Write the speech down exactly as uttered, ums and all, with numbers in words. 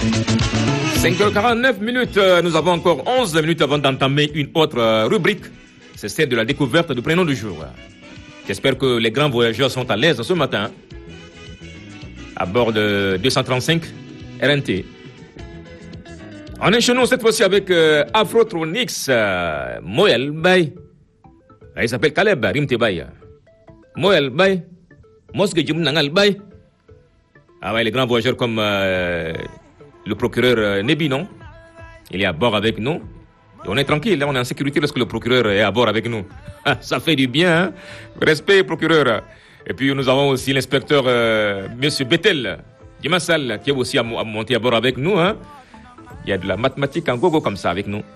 cinq heures quarante-neuf minutes, nous avons encore onze minutes avant d'entamer une autre rubrique. C'est celle de la découverte du prénom du jour. J'espère que les grands voyageurs sont à l'aise ce matin à bord de deux cent trente-cinq R N T. On est chez nous cette fois-ci avec euh, Afrotronics, euh, Moël Bay. Il s'appelle Caleb Rimte Bay. Moël Bay. Mosque Jum Nangal Bay. Ah ouais, les grands voyageurs comme euh, le procureur euh, Nebi, non? Il est à bord avec nous. Et on est tranquille, là, on est en sécurité lorsque le procureur est à bord avec nous. Ça fait du bien, hein? Respect, procureur. Et puis nous avons aussi l'inspecteur euh, Monsieur Bettel Dimassal qui est aussi à, à monter à bord avec nous, hein? Il y a de la mathématique en gogo comme ça avec nous.